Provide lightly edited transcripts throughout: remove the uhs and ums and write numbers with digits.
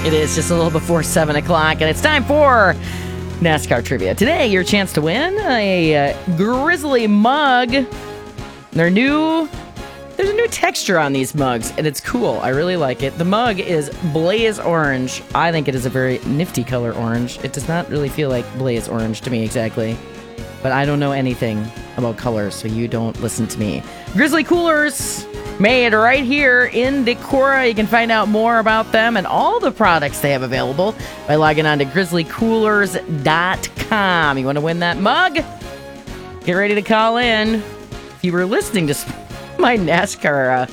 It is just a little before 7 o'clock, and it's time for NASCAR Trivia. Today, your chance to win a Grizzly mug. There's a new texture on these mugs, and it's cool. I really like it. The mug is Blaze Orange. I think it is a very nifty color orange. It does not really feel like Blaze Orange to me exactly, but I don't know anything about colors, so you don't listen to me. Grizzly Coolers, made right here in Decorah. You can find out more about them and all the products they have available by logging on to grizzlycoolers.com. You want to win that mug? Get ready to call in. If you were listening to my NASCAR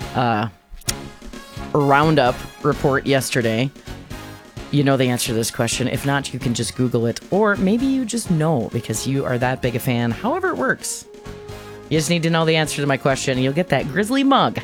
roundup report yesterday, you know the answer to this question. If not, you can just Google it, or maybe you just know because you are that big a fan. However it works. You just need to know the answer to my question, and you'll get that Grizzly mug.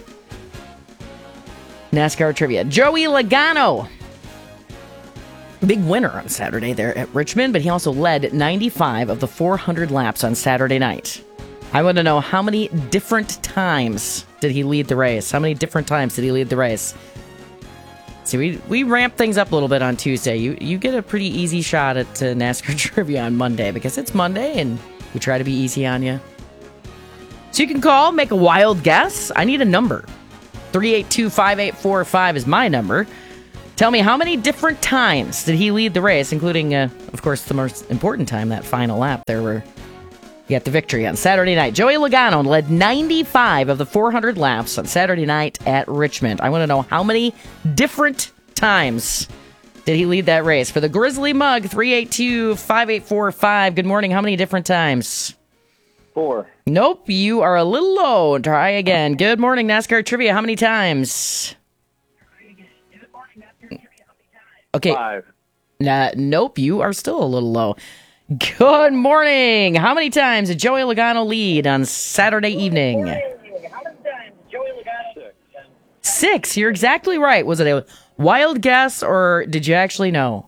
NASCAR Trivia. Joey Logano. Big winner on Saturday there at Richmond, but he also led 95 of the 400 laps on Saturday night. I want to know, how many different times did he lead the race? How many different times did he lead the race? See, we ramp things up a little bit on Tuesday. You get a pretty easy shot at NASCAR Trivia on Monday, because it's Monday, and we try to be easy on you. So you can call, make a wild guess. I need a number. 382-5845 is my number. Tell me, how many different times did he lead the race, including, of course, the most important time, that final lap there where you got the victory on Saturday night. Joey Logano led 95 of the 400 laps on Saturday night at Richmond. I want to know, how many different times did he lead that race? For the Grizzly mug, 382-5845. Good morning. How many different times? 4. Nope, you are a little low. Try again. Good morning, NASCAR Trivia. How many times? Okay. 5. Nope, you are still a little low. Good morning. How many times did Joey Logano lead on Saturday evening? 6. You're exactly right. Was it a wild guess, or did you actually know?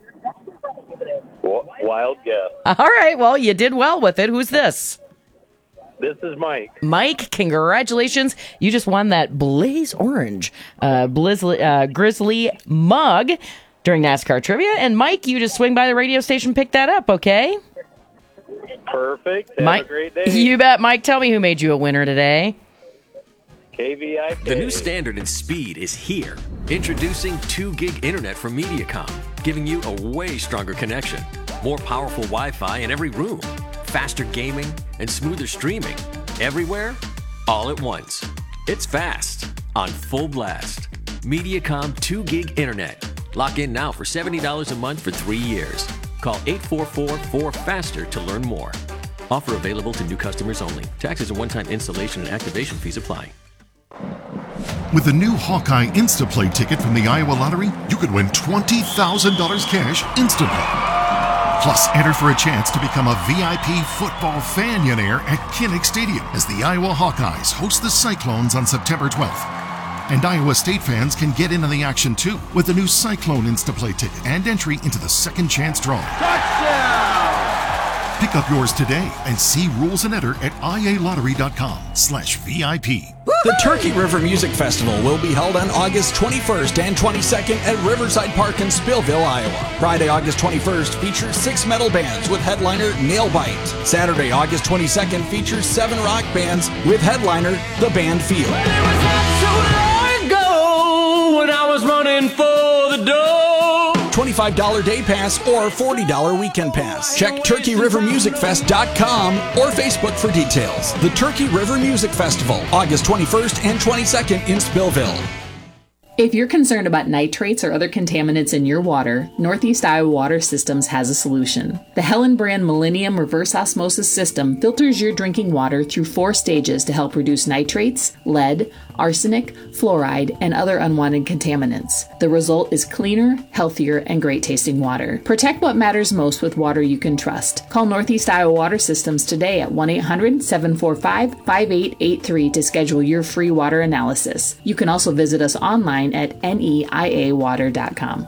Wild guess. All right, well, you did well with it. Who's this? This is Mike. Mike, congratulations. You just won that Blaze Orange Grizzly mug during NASCAR Trivia. And Mike, you just swing by the radio station, pick that up, okay? Perfect. Have Mike, a great day. You bet. Mike, tell me who made you a winner today. KVIK. The new standard in speed is here. Introducing 2 gig internet from Mediacom, giving you a way stronger connection, more powerful Wi-Fi in every room, faster gaming, and smoother streaming. Everywhere, all at once. It's fast, on full blast. Mediacom 2 gig internet. Lock in now for $70 a month for 3 years. Call 844-4FASTER to learn more. Offer available to new customers only. Taxes and one-time installation and activation fees apply. With the new Hawkeye Instaplay ticket from the Iowa Lottery, you could win $20,000 cash instantly. Plus, enter for a chance to become a VIP football fanionaire at Kinnick Stadium as the Iowa Hawkeyes host the Cyclones on September 12th. And Iowa State fans can get in on the action too with the new Cyclone Instaplay ticket and entry into the second chance draw. Touchdown! Pick up yours today and see rules and enter at ialottery.com/VIP. The Turkey River Music Festival will be held on August 21st and 22nd at Riverside Park in Spillville, Iowa. Friday, August 21st features 6 metal bands with headliner Nailbite. Saturday, August 22nd features 7 rock bands with headliner The Band Field. When I was running for the dough. $25 day pass or $40 weekend pass. Check TurkeyRiverMusicFest.com or Facebook for details. The Turkey River Music Festival, August 21st and 22nd in Spillville. If you're concerned about nitrates or other contaminants in your water, Northeast Iowa Water Systems has a solution. The Helen brand Millennium Reverse Osmosis System filters your drinking water through 4 stages to help reduce nitrates, lead, arsenic, fluoride, and other unwanted contaminants. The result is cleaner, healthier, and great-tasting water. Protect what matters most with water you can trust. Call Northeast Iowa Water Systems today at 1-800-745-5883 to schedule your free water analysis. You can also visit us online at neiawater.com.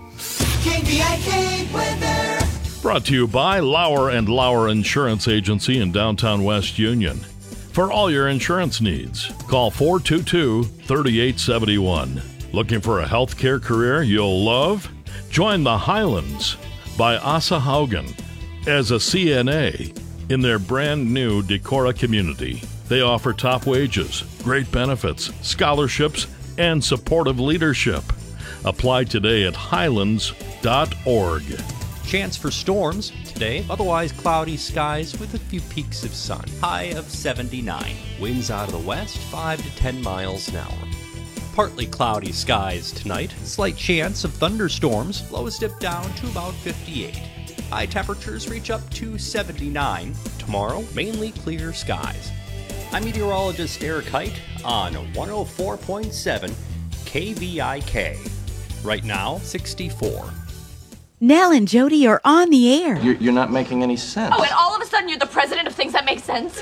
KVIK weather. Brought to you by Lauer and Lauer Insurance Agency in downtown West Union. For all your insurance needs, call 422-3871. Looking for a healthcare career you'll love? Join the Highlands by Asa Haugen as a CNA in their brand new Decorah community. They offer top wages, great benefits, scholarships, and supportive leadership. Apply today at highlands.org. Chance for storms today, otherwise cloudy skies with a few peaks of sun. High of 79. Winds out of the west 5 to 10 miles an hour. Partly cloudy skies tonight. Slight chance of thunderstorms. Lows dip down to about 58. High temperatures reach up to 79. Tomorrow, mainly clear skies. I'm meteorologist Eric Height on 104.7 KVIK. Right now, 64. Nell and Jody are on the air. You're not making any sense. Oh, and all of a sudden you're the president of things that make sense?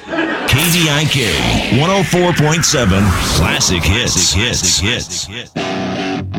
KVIK 104.7 Classic Hits.